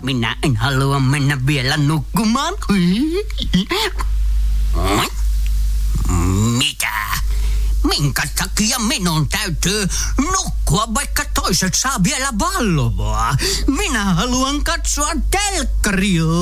Minä en halua mennä vielä nukkumaan. Mitä? Minkä takia minun täytyy nukkua, vaikka toiset saa vielä valvoa? Minä haluan katsoa telkkaria.